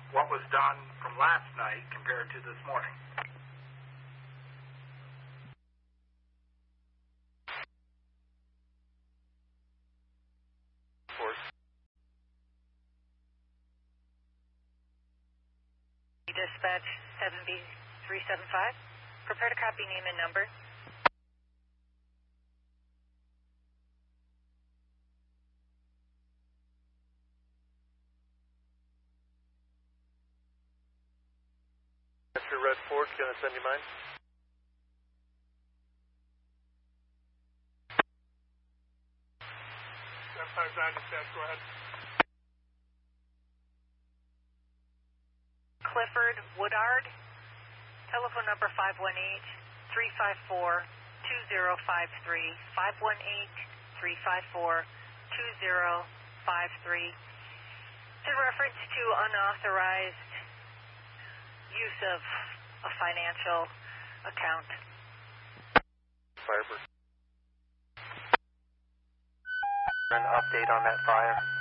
what was done from last night compared to this morning. Dispatch 7B375. Prepare to copy name and number. Mr. Red Ford, can I send you mine? Dispatch, go ahead. Clifford Woodard, telephone number 518-354-2053, 518-354-2053, in reference to unauthorized use of a financial account. Firebird. An update on that fire.